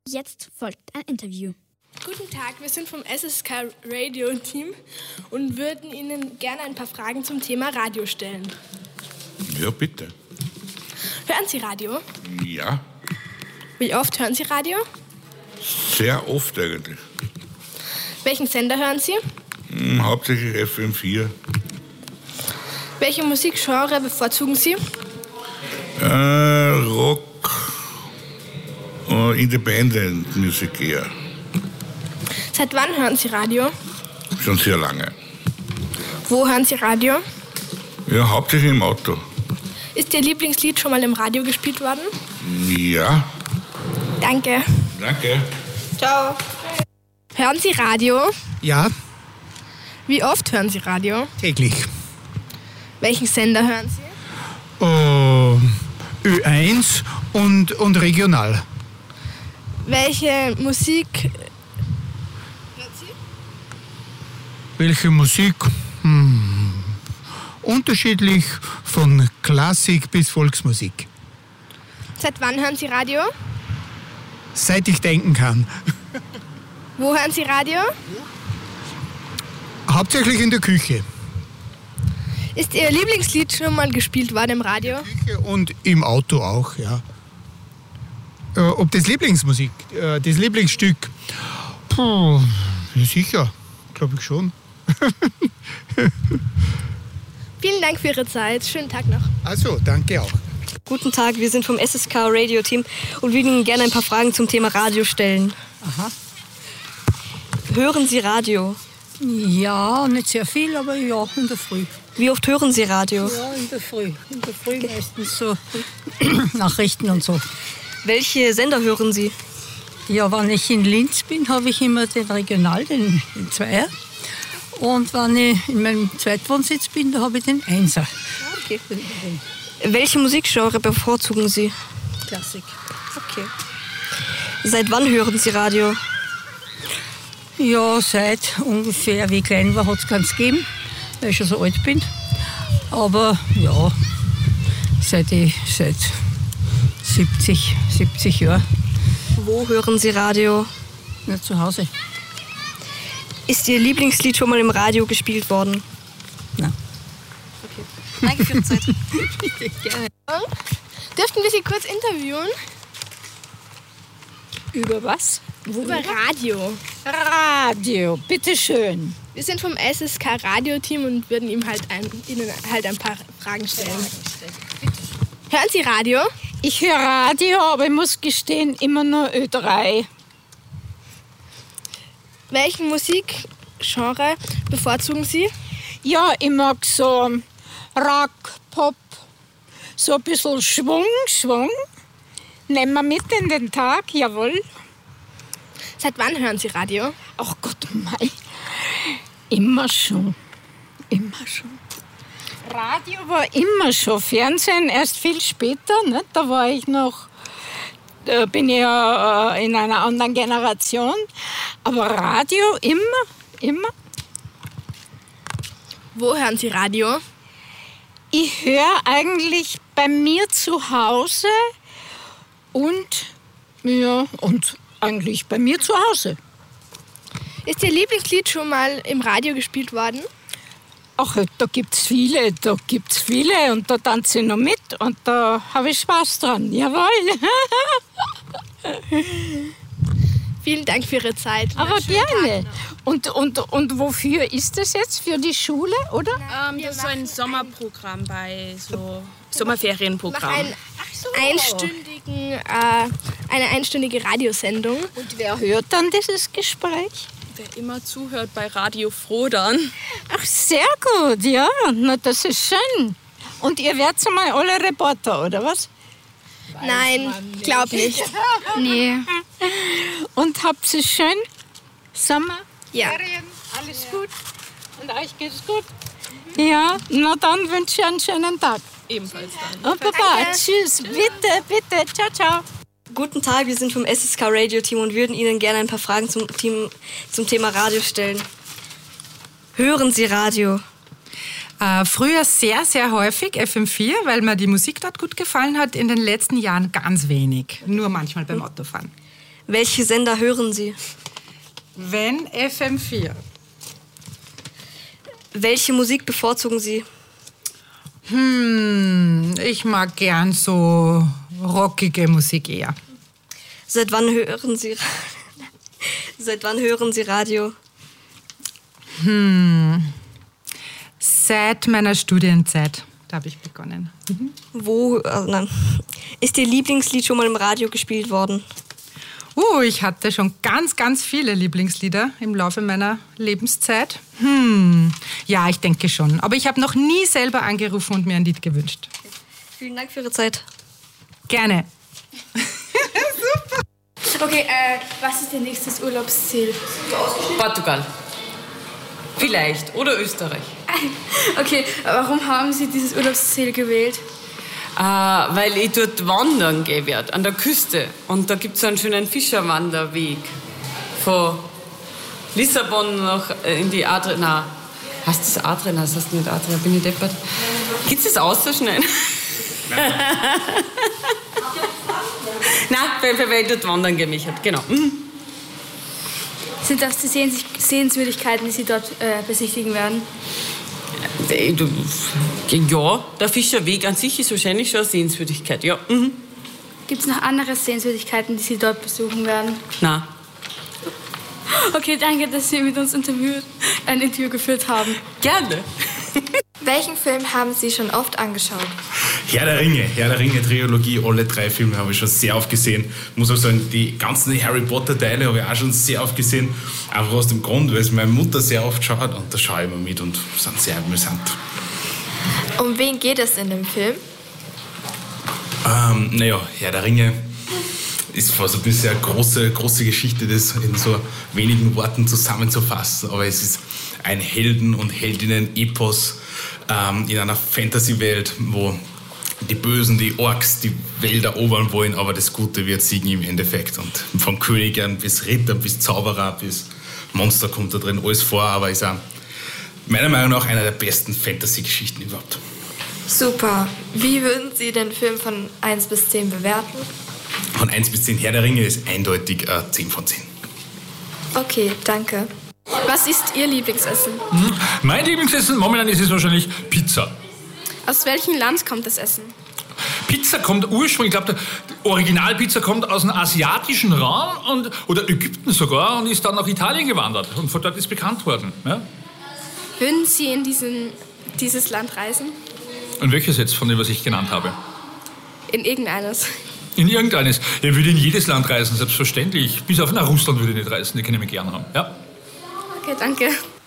Jetzt folgt ein Interview. Guten Tag, wir sind vom SSK Radio Team und würden Ihnen gerne ein paar Fragen zum Thema Radio stellen. Ja, bitte. Hören Sie Radio? Ja, Wie oft hören Sie Radio? sehr oft eigentlich. Welchen Sender hören Sie? Hauptsächlich FM4. Welche Musikgenre bevorzugen Sie? Rock, Independent Music eher. Seit wann hören Sie Radio? Schon sehr lange. Wo hören Sie Radio? Ja, hauptsächlich im Auto. Ist Ihr Lieblingslied schon mal im Radio gespielt worden? Ja, Danke. danke. Ciao. Hören Sie Radio? Ja, Wie oft hören Sie Radio? täglich. Welchen Sender hören Sie? Ö1 und regional. Welche Musik hört Sie? Welche Musik? Unterschiedlich von Klassik bis Volksmusik. Seit wann hören Sie Radio? Seit ich denken kann. Wo hören Sie Radio? Hauptsächlich in der Küche. Ist Ihr Lieblingslied schon mal gespielt worden im Radio? Küche und im Auto auch, ja. Ob das Lieblingsmusik, das Lieblingsstück? Puh, ja sicher, glaube ich schon. Vielen Dank für Ihre Zeit. Schönen Tag noch. Also, danke auch. Guten Tag, wir sind vom SSK Radio Team und würden Ihnen gerne ein paar Fragen zum Thema Radio stellen. Aha. Hören Sie Radio? Ja, nicht sehr viel, aber ja, in der Früh. Wie oft hören Sie Radio? Ja, in der Früh. In der Früh meistens so Nachrichten und so. Welche Sender hören Sie? Ja, wenn ich in Linz bin, habe ich immer den Regional, den Zweier. Und wenn ich in meinem Zweitwohnsitz bin, da habe ich den Einser. Okay. Welche Musikgenre bevorzugen Sie? Klassik. Okay. Seit wann hören Sie Radio? Ja, seit ungefähr, wie ich klein war, hat es keins gegeben, weil ich schon so alt bin. Aber ja, seit 70 Jahren. Wo hören Sie Radio? Nicht zu Hause. Ist Ihr Lieblingslied schon mal im Radio gespielt worden? Nein. Okay. Danke für Ihre Zeit. Gerne. Dürften wir Sie kurz interviewen? Über was? Über Radio. Radio, bitteschön. Wir sind vom SSK Radio Team und würden Ihnen halt ein paar Fragen stellen. Hören Sie Radio? Ich höre Radio, aber ich muss gestehen, immer nur Ö3. Welchen Musikgenre bevorzugen Sie? Ja, ich mag so Rock, Pop, so ein bisschen Schwung. Nehmen wir mit in den Tag, jawohl. Seit wann hören Sie Radio? Ach Gott, mei. Immer schon. Radio war immer schon, Fernsehen erst viel später. Ne? Da war ich noch, bin ich ja in einer anderen Generation. Aber Radio immer. Wo hören Sie Radio? Ich höre eigentlich bei mir zu Hause und eigentlich bei mir zu Hause. Ist Ihr Lieblingslied schon mal im Radio gespielt worden? Ach, da gibt's viele und da tanze ich noch mit und da habe ich Spaß dran, jawohl. Vielen Dank für Ihre Zeit. Aber gerne. Und wofür ist das jetzt? Für die Schule, oder? Das ist so ein Sommerprogramm bei so Sommerferienprogramm. Eine einstündige Radiosendung. Und wer hört dann dieses Gespräch? Wer immer zuhört bei Radio Froh dann. Ach, sehr gut, ja. Na, das ist schön. Und ihr werdet mal alle Reporter, oder was? Nein, glaub nicht. Nee. Und habt ihr schön? Sommer? Ja. Ferien? Alles gut? Und euch geht's gut? Ja, na dann wünsche ich einen schönen Tag. Ebenfalls dann. Und Baba, tschüss. Bitte. Ciao. Guten Tag, wir sind vom SSK Radio Team und würden Ihnen gerne ein paar Fragen zum Thema Radio stellen. Hören Sie Radio? Früher sehr, sehr häufig FM4, weil mir die Musik dort gut gefallen hat. In den letzten Jahren ganz wenig. Nur manchmal beim Autofahren. Welche Sender hören Sie? Wenn FM4. Welche Musik bevorzugen Sie? Ich mag gern so rockige Musik eher. Seit wann hören Sie Radio? Seit meiner Studienzeit, da habe ich begonnen. Ist Ihr Lieblingslied schon mal im Radio gespielt worden? Ich hatte schon ganz, ganz viele Lieblingslieder im Laufe meiner Lebenszeit. Ja, ich denke schon. Aber ich habe noch nie selber angerufen und mir ein Lied gewünscht. Vielen Dank für Ihre Zeit. Gerne. Okay, was ist Ihr nächstes Urlaubsziel? Portugal. Vielleicht. Oder Österreich. Okay, warum haben Sie dieses Urlaubsziel gewählt? Weil ich dort wandern gehen werde, an der Küste. Und da gibt es einen schönen Fischerwanderweg. Von Lissabon noch in die Adria. Nein, heißt das Adria? Nein, das heißt nicht Adria, bin ich deppert. Gibt es das auszuschneiden? Nein, weil ich dort wandern gehen möchte, genau. Sind das die Sehenswürdigkeiten, die Sie dort besichtigen werden? Ja, der Fischerweg an sich ist wahrscheinlich schon eine Sehenswürdigkeit, ja. Gibt es noch andere Sehenswürdigkeiten, die Sie dort besuchen werden? Nein. Okay, danke, dass Sie mit uns ein Interview geführt haben. Gerne. Welchen Film haben Sie schon oft angeschaut? Herr der Ringe Trilogie, alle 3 Filme habe ich schon sehr oft gesehen. Ich muss auch sagen, die ganzen Harry Potter Teile habe ich auch schon sehr oft gesehen. Einfach aus dem Grund, weil es meine Mutter sehr oft schaut und da schaue ich immer mit und sind sehr amüsant. Um wen geht es in dem Film? Herr der Ringe ist fast ein bisschen eine große Geschichte, das in so wenigen Worten zusammenzufassen. Aber es ist ein Helden- und Heldinnen-Epos in einer Fantasy-Welt, wo die Bösen, die Orks, die Welt erobern wollen, aber das Gute wird siegen im Endeffekt. Und von Königern bis Ritter, bis Zauberer, bis Monster kommt da drin alles vor, aber ist auch meiner Meinung nach einer der besten Fantasy-Geschichten überhaupt. Super. Wie würden Sie den Film von 1 bis 10 bewerten? Von 1 bis 10 Herr der Ringe ist eindeutig 10 von 10. Okay, danke. Was ist Ihr Lieblingsessen? Mein Lieblingsessen momentan ist es wahrscheinlich Pizza. Aus welchem Land kommt das Essen? Pizza kommt ursprünglich, ich glaube, die Originalpizza kommt aus dem asiatischen Raum oder Ägypten sogar und ist dann nach Italien gewandert und von dort ist bekannt worden. Ja? Würden Sie in dieses Land reisen? Und welches jetzt von dem, was ich genannt habe? In irgendeines. In irgendeines. Ich würde in jedes Land reisen, selbstverständlich. Bis auf Russland würde ich nicht reisen, die können mich gern haben. Ja? Okay, danke.